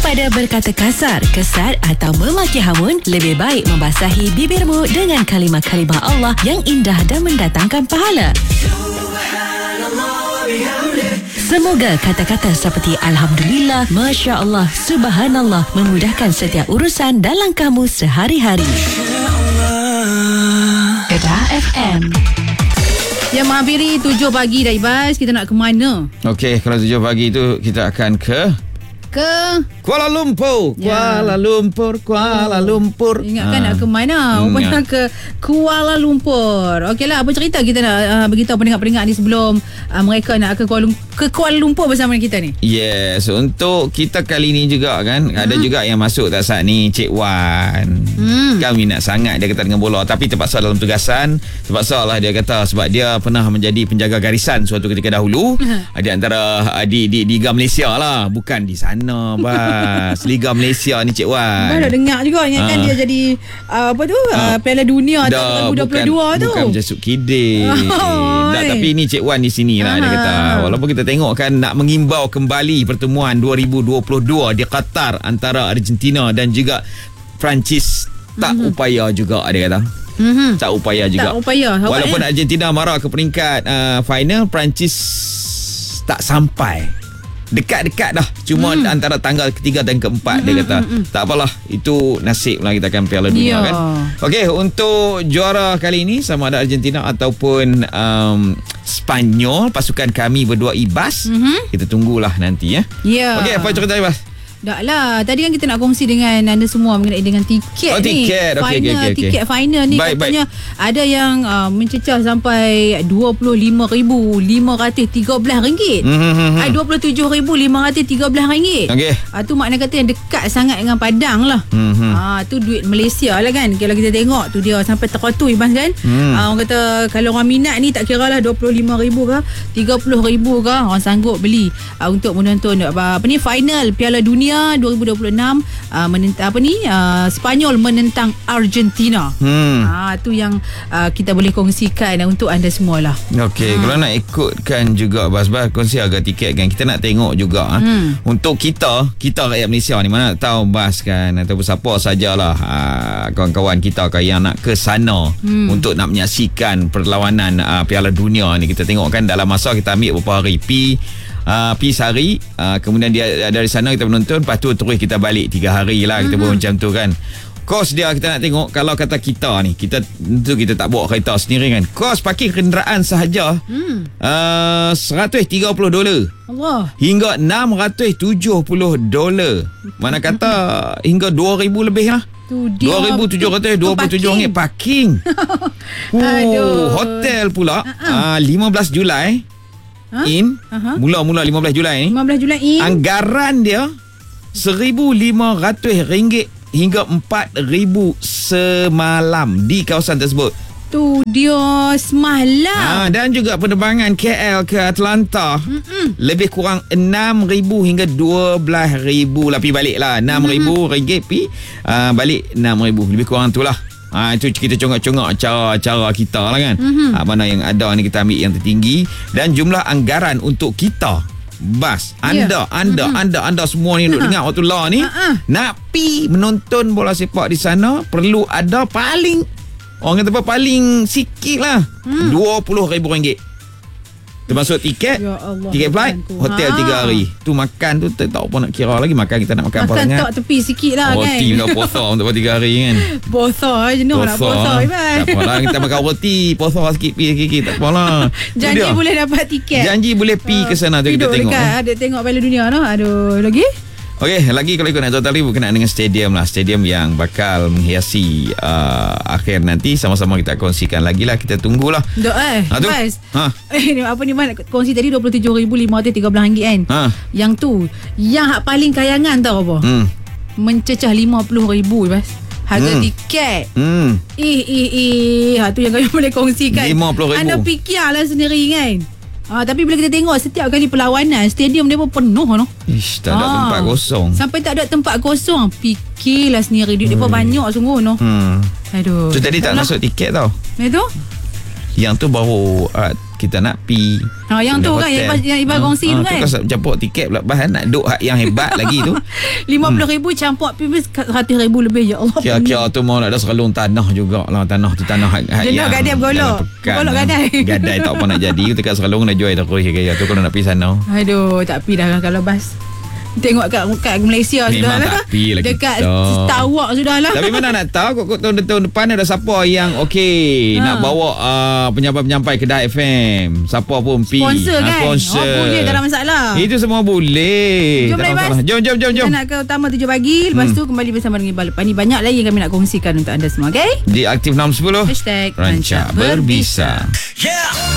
Daripada berkata kasar, kesat atau memaki hamun, lebih baik membasahi bibirmu dengan kalimah-kalimah Allah yang indah dan mendatangkan pahala. Semoga kata-kata seperti Alhamdulillah, Masya Allah, Subhanallah memudahkan setiap urusan dalam kamu sehari-hari. Kedah FM. Yang menghampiri 7 pagi dah, Ibas. Kita nak ke mana? Okey, kalau 7 pagi tu kita akan ke Kuala Lumpur. Kuala Lumpur. Ingatkan nak ke mana? Rupanya ke Kuala Lumpur. Okeylah, apa cerita kita nak beritahu pendengar-pendengar ni sebelum mereka nak ke Kuala Lumpur bersama kita ni? Yes, untuk kita kali ni juga kan, ada juga yang masuk tak saat ni, Cik Wan. Kan minat sangat dia kata dengan bola, tapi terpaksa dalam tugasan. Terpaksa lah dia kata sebab dia pernah menjadi penjaga garisan suatu ketika dahulu. Di antara di Liga Malaysia lah, bukan di sana bas. Liga Malaysia ni Cik Wan. Baru dengar juga kan dia jadi Piala Dunia tahun 2022 tu. Bukan Jasuk Kidil. Tapi ni Cik Wan di sini lah dia kata. Walaupun kita tengok kan nak mengimbau kembali pertemuan 2022 di Qatar antara Argentina dan juga Perancis, tak upaya juga dia kata. Tak upaya juga. Walaupun Argentina marah ke peringkat final, Perancis tak sampai. Dekat-dekat dah. Cuma antara tanggal ketiga dan keempat dia kata. Tak apalah, itu nasib lah kita akan Piala Dunia kan. Okey, untuk juara kali ini sama ada Argentina ataupun Spanyol, pasukan kami berdua Ibas. Kita tunggulah nanti ya. Okey, apa cerita Ibas? Dah lah. Tadi kan kita nak kongsi dengan anda semua mengenai dengan tiket ni. Tiket. Okay. Tiket final ni katanya ada yang mencecah sampai RM25,513. RM27,513. Okey. Tu makna kata yang dekat sangat dengan Padang lah. Tu duit Malaysia lah kan. Kalau kita tengok tu dia sampai teratur Ibas kan. Orang kata kalau orang minat ni tak kira lah RM25,000 ke RM30,000 ke, orang sanggup beli untuk menonton final Piala Dunia 2026 Spanyol menentang Argentina. Tu yang kita boleh kongsikan untuk anda semualah. Okey, kalau nak ikutkan juga Bas kongsi harga tiket kan, kita nak tengok juga untuk kita rakyat Malaysia ni, mana tahu Bas kan ataupun siapa sajalah kawan-kawan kita yang nak ke sana untuk nak menyaksikan perlawanan Piala Dunia ni. Kita tengok kan dalam masa kita ambil beberapa hari pi sehari, kemudian dia dari sana kita menonton, lepas tu terus kita balik 3 hari lah, kita buat macam tu kan. Kos dia kita nak tengok, kalau kata kita ni, kita tak bawa kereta sendiri kan, kos parking kenderaan sahaja $130 hingga $670. Mana kata hingga 2,000 lebih lah. RM2,727 parking. Hotel pula 15 Julai mula 15 Julai ni. 15 Julai in. Anggaran dia RM1,500 hingga RM4,000 semalam di kawasan tersebut. Tu dia semalam. Dan juga penerbangan KL ke Atlanta lebih kurang RM6,000 hingga RM12,000 lah, pi balik lah RM6,000 pi balik RM6,000, lebih kurang tu lah. Itu kita congak-congak cara kita lah kan. Mana yang ada ni kita ambil yang tertinggi, dan jumlah anggaran untuk kita Bas, anda semua ni duk dengar waktu lah ni nak pi menonton bola sepak di sana, perlu ada paling, orang kata paling sikit lah RM20,000. Termasuk tiket, tiket flight, hotel 3 hari. Tu makan tu tak apa nak kira lagi. Makan kita nak makan apa sangat. Makan tak tepi sikit lah kan. Roti nak posa untuk 3 hari kan. Posa jenuh nak posa Iban. Tak apalah, kita makan roti, posa sikit tak apalah. Janji boleh dapat tiket. Janji boleh pi ke sana tu kita tengok. Ada tengok Piala Dunia tu. Aduh, lagi? Okey, lagi kalau ikut nak tahu tadi berkenaan dengan stadium lah. Stadium yang bakal menghiasi akhir nanti. Sama-sama kita kongsikan lagi lah. Kita tunggulah. Bas. Apa ni Man kongsi tadi RM27,513 kan. Yang tu, yang paling kayangan tahu apa? Mencecah RM50,000 Bas. Harga tiket. Tu yang kami boleh kongsikan. RM50,000. Anda fikirlah sendiri kan. Tapi bila kita tengok setiap kali perlawanan, stadium dia pun penuh no. Tak ada tempat kosong. Sampai tak ada tempat kosong. Fikirlah sendiri, duit dia pun banyak sungguh no. Aduh. Tu tadi tak masuk tiket tau. Itu? Yang tu baru kita nak pi. Yang tu kan yang Iban kongsi tu kan. Tu campur tiket pula bahan nak duk yang hebat lagi tu. 50,000 campur pi 100,000 lebih, ya Allah. Kira-kira tu mau nak ada seralung tanah jugalah. Tanah tu tanah yang gadai bergolok. Bergolok gadai. Gadai tak apa nak jadi. Dekat seralung nak jual tak kurih gaya tu kalau nak pergi sana. Aduh, tak pi dah kalau bas. Tengok kat Malaysia sudah lah. Dekat Star Walk sudah lah. Tapi mana nak tahu kok tahun depan ada siapa yang okey nak bawa penyampai-penyampai Kedah FM. Siapa pun pi. Sponsor kan? Sponsor. Boleh, tak ada masalah. Itu semua boleh. Jom, Jom. Kita nak ke utama 7 pagi. Lepas tu kembali bersama dengan Iqbal Lepas ni. Banyak lagi yang kami nak kongsikan untuk anda semua, okay? Di Aktif 610 Hashtag Rancak Berbisa. Yeah.